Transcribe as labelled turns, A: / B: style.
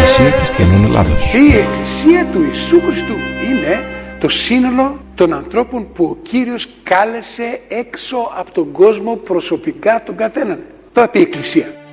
A: Εκκλησία Χριστιανών Ελλάδος.
B: Η Εκκλησία του Ιησού Χριστού είναι το σύνολο των ανθρώπων που ο Κύριος κάλεσε έξω από τον κόσμο προσωπικά τον καθέναν. Το είπε η Εκκλησία.